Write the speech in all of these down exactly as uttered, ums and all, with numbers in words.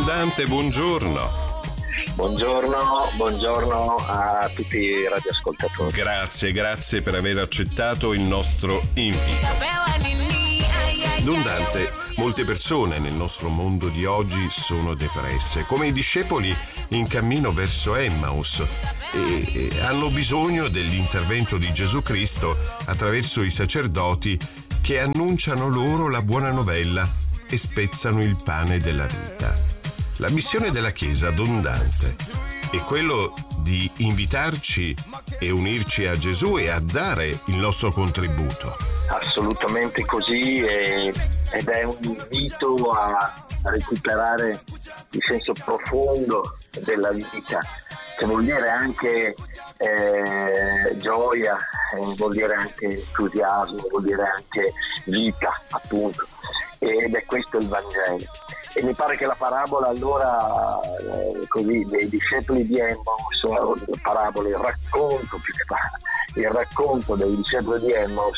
Don Dante, buongiorno. Buongiorno, buongiorno a tutti i radioascoltatori. Grazie, grazie per aver accettato il nostro invito. Don Dante, molte persone nel nostro mondo di oggi sono depresse, come i discepoli in cammino verso Emmaus, e, e hanno bisogno dell'intervento di Gesù Cristo attraverso i sacerdoti che annunciano loro la buona novella e spezzano il pane della vita. La missione della Chiesa, Don Dante, è quello di invitarci e unirci a Gesù e a dare il nostro contributo. Assolutamente così, e, ed è un invito a, a recuperare il senso profondo della vita, che vuol dire anche eh, gioia, eh, vuol dire anche entusiasmo, vuol dire anche vita, appunto, ed è questo il Vangelo. E mi pare che la parabola allora eh, così dei discepoli di Emmaus, la parabola, il racconto più che parabola, il racconto dei discepoli di Emmaus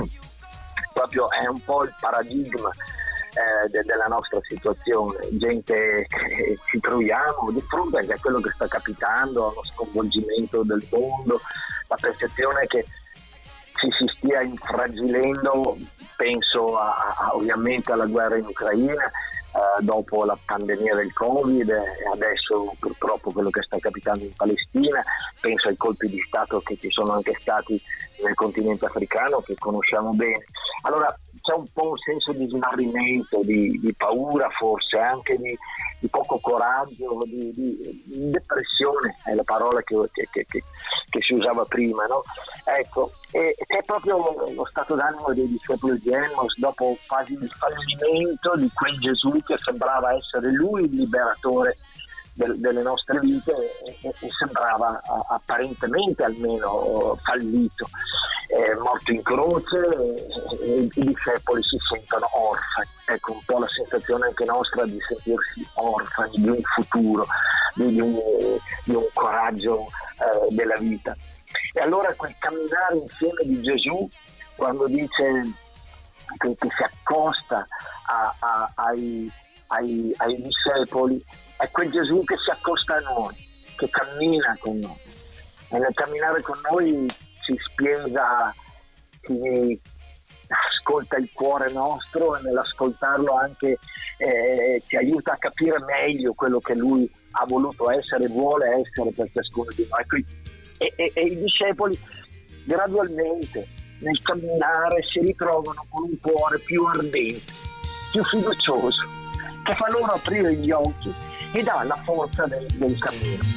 proprio è un po' il paradigma eh, de- della nostra situazione, gente che ci troviamo di fronte a quello che sta capitando, allo sconvolgimento del mondo, la percezione che ci si stia infragilendo, penso a, a, ovviamente alla guerra in Ucraina, Uh, dopo la pandemia del Covid e adesso purtroppo quello che sta capitando in Palestina, penso ai colpi di Stato che ci sono anche stati nel continente africano, che conosciamo bene. Allora c'è un po' un senso di smarrimento, di, di paura, forse anche di, di poco coraggio, di, di, di depressione, è la parola che, che, che, che, che si usava prima, no? Ecco, e c'è proprio lo stato d'animo dei discepoli di Emmaus dopo quasi il fallimento di quel Gesù che sembrava essere lui il liberatore del, delle nostre vite e, e sembrava a, apparentemente almeno fallito, eh, morto in croce, e, e i discepoli si sentono orfani. Ecco un po' la sensazione anche nostra di sentirsi orfani di un futuro, di, di, un, di un coraggio eh, della vita. E allora quel camminare insieme di Gesù, quando dice che, che si accosta a, a, ai, ai, ai discepoli, è quel Gesù che si accosta a noi, che cammina con noi, e nel camminare con noi ci spiega, ci ascolta il cuore nostro, e nell'ascoltarlo anche eh, ci aiuta a capire meglio quello che lui ha voluto essere e vuole essere per ciascuno di noi. E, e, e i discepoli gradualmente nel camminare si ritrovano con un cuore più ardente, più fiducioso, che fa loro aprire gli occhi e dà la forza del, del cammino.